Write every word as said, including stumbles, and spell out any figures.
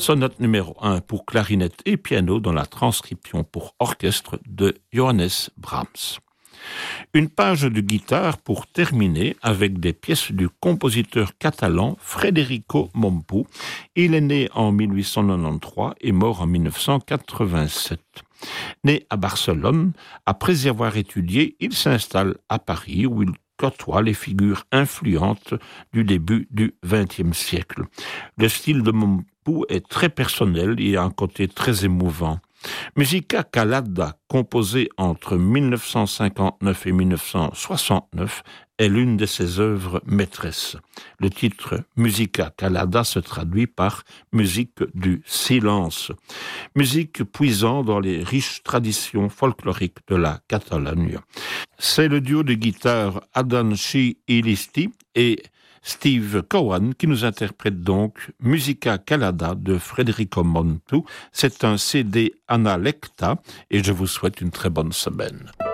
sonate numéro un pour clarinette et piano dans la transcription pour orchestre de Johannes Brahms. Une page de guitare pour terminer avec des pièces du compositeur catalan Federico Mompou. Il est né en mille huit cent quatre-vingt-treize et mort en mille neuf cent quatre-vingt-sept. Né à Barcelone, après y avoir étudié, il s'installe à Paris où il côtoie les figures influentes du début du vingtième siècle. Le style de Mompou est très personnel et a un côté très émouvant. Musica Calada, composée entre mille neuf cent cinquante-neuf et mille neuf cent soixante-neuf, est l'une de ses œuvres maîtresses. Le titre Musica Calada se traduit par musique du silence, musique puisant dans les riches traditions folkloriques de la Catalogne. C'est le duo de guitare Adnan Ilisti et Steve Cowan qui nous interprète donc Musica Calada de Federico Mompou. C'est un C D Analecta et je vous souhaite une très bonne semaine.